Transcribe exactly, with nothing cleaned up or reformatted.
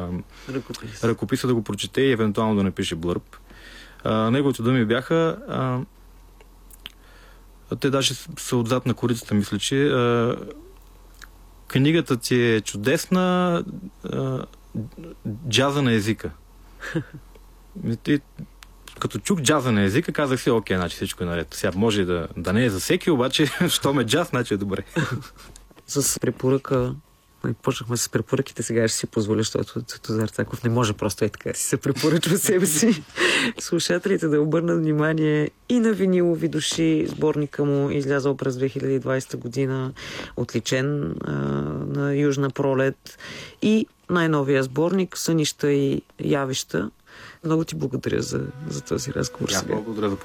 ръкопис. ръкописа да го прочете и евентуално да напише блърб. А, неговите думи бяха а, те даже са отзад на корицата, мисля, че а, книгата ти е чудесна, а, джаза на езика. И, като чух джаза на езика, казах си, окей, значи всичко е наред. Сега може да, да не е за всеки, обаче, що ме джаз, значи е добре. С препоръка, почнахме с препоръките, сега ще си позволя, защото Тодор Цаков не може просто е така си се препоръчва себе си. Слушателите да обърнат внимание и на Винилови души, сборника му излязъл през две хиляди и двадесета година, отличен а, на Южна пролет, и най-новия сборник Сънища и явища. Много ти благодаря за, за този разговор. Я, сега. благодаря за